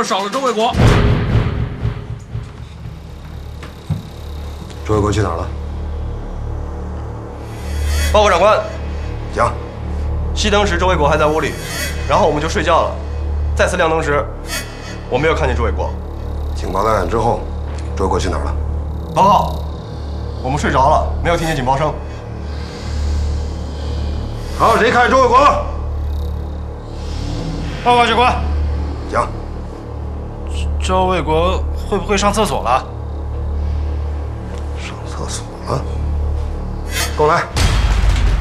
少了周卫国。 周卫国去哪儿了？ 报告长官， 讲。 熄灯时周卫国还在屋里，然后我们就睡觉了。再次亮灯时，我没有看见周卫国。 警报在案之后，周卫国去哪儿了？ 报告，我们睡着了，没有听见警报声。 还有谁看见周卫国了？ 报告长官， 讲。 周卫国会不会上厕所了？ 上厕所了？跟我来。